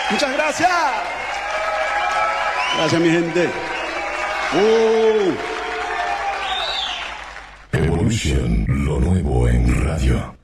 Muchas gracias. Gracias, mi gente. Evolution, lo nuevo en radio.